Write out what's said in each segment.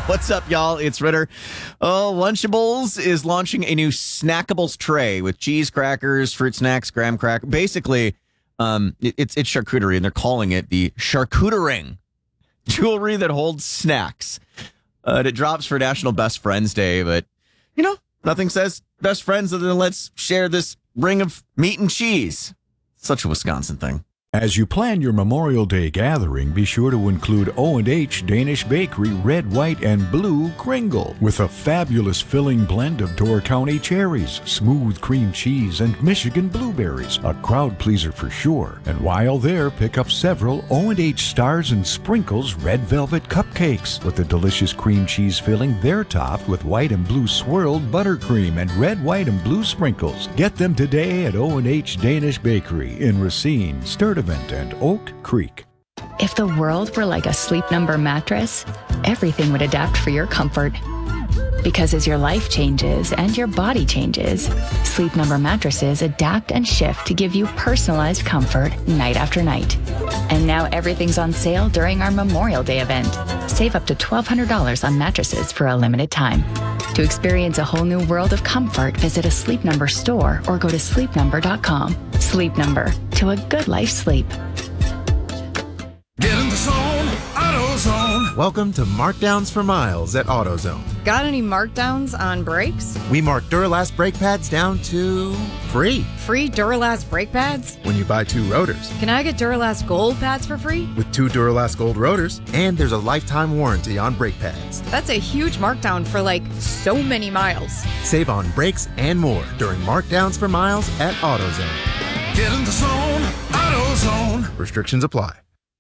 What's up, y'all? It's Ritter. Oh, Lunchables is launching a new Snackables tray with cheese, crackers, fruit snacks, graham cracker. Basically, it's charcuterie, and they're calling it the Charcuterie jewelry that holds snacks. It drops for National Best Friends Day, but, nothing says best friends other than let's share this ring of meat and cheese. Such a Wisconsin thing. As you plan your Memorial Day gathering, be sure to include O&H Danish Bakery Red, White, and Blue Kringle with a fabulous filling blend of Door County cherries, smooth cream cheese, and Michigan blueberries. A crowd pleaser for sure. And while there, pick up several O&H Stars and Sprinkles Red Velvet Cupcakes with the delicious cream cheese filling. They're topped with white and blue swirled buttercream and red, white, and blue sprinkles. Get them today at O&H Danish Bakery in Racine, Sturtevant, and Oak Creek. If the world were like a Sleep Number mattress, everything would adapt for your comfort. Because as your life changes and your body changes, Sleep Number mattresses adapt and shift to give you personalized comfort night after night. And now everything's on sale during our Memorial Day event. Save up to $1,200 on mattresses for a limited time. To experience a whole new world of comfort, visit a Sleep Number store or go to sleepnumber.com. Sleep Number, to a good life sleep. Get in the zone, AutoZone. Welcome to Markdowns for Miles at AutoZone. Got any markdowns on brakes? We mark Duralast brake pads down to free. Free Duralast brake pads? When you buy 2 rotors. Can I get Duralast Gold pads for free? With 2 Duralast Gold rotors, and there's a lifetime warranty on brake pads. That's a huge markdown for so many miles. Save on brakes and more during Markdowns for Miles at AutoZone. Get in the zone, AutoZone. Restrictions apply.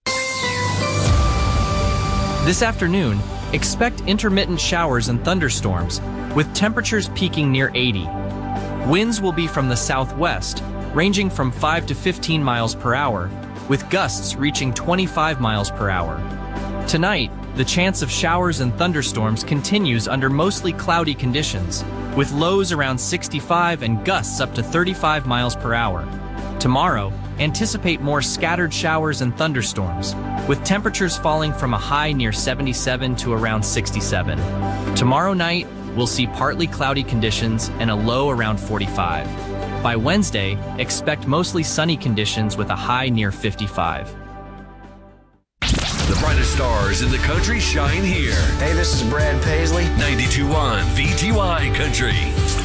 This afternoon, expect intermittent showers and thunderstorms, with temperatures peaking near 80. Winds will be from the southwest, ranging from 5 to 15 miles per hour, with gusts reaching 25 miles per hour. Tonight, the chance of showers and thunderstorms continues under mostly cloudy conditions, with lows around 65 and gusts up to 35 miles per hour. Tomorrow, anticipate more scattered showers and thunderstorms, with temperatures falling from a high near 77 to around 67. Tomorrow night, we'll see partly cloudy conditions and a low around 45. By Wednesday, expect mostly sunny conditions with a high near 55. The brightest stars in the country shine here. Hey, this is Brad Paisley. 92.1 VTY Country.